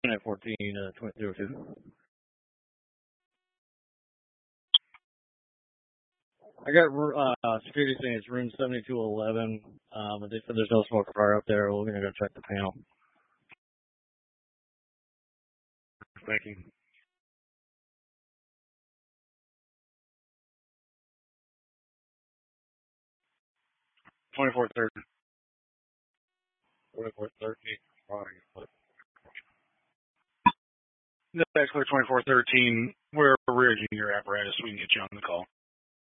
14, 2002. I got security saying it's room 7211. But they said there's no smoke fire up there. We're gonna go check the panel. Thank you. Twenty-four 30. 2413. That's actually 2413. We're rearranging your apparatus. We can get you on the call.